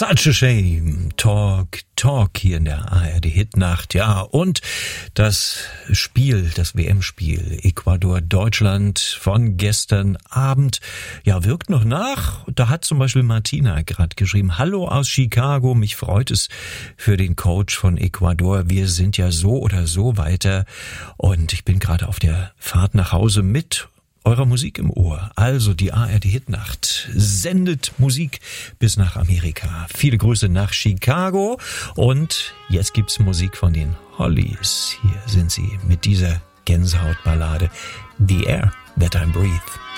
Such a shame. Talk hier in der ARD Hitnacht. Ja, und das WM-Spiel Ecuador-Deutschland von gestern Abend, ja, wirkt noch nach. Da hat zum Beispiel Martina gerade geschrieben, hallo aus Chicago, mich freut es für den Coach von Ecuador. Wir sind ja so oder so weiter und ich bin gerade auf der Fahrt nach Hause mit eurer Musik im Ohr. Also die ARD Hitnacht sendet Musik bis nach Amerika. Viele Grüße nach Chicago und jetzt gibt's Musik von den Hollies. Hier sind sie mit dieser Gänsehautballade The Air That I Breathe.